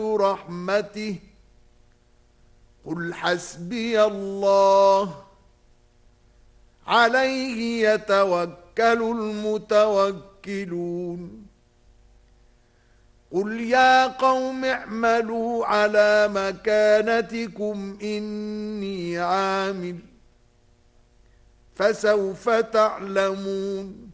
رحمته قل حسبي الله عليه يتوكل المتوكلون قل يا قوم اعملوا على مكانتكم إني عامل فسوف تعلمون